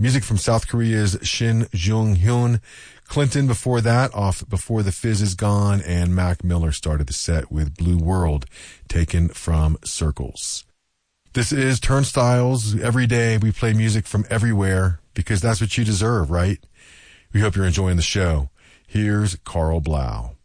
Music from South Korea's Shin Jung-hyun. Clinton before that, off Before the Fizz Is Gone, and Mac Miller started the set with Blue World, taken from Circles. This is Turnstiles. Every day we play music from everywhere because that's what you deserve, right? We hope you're enjoying the show. Here's Carl Blau.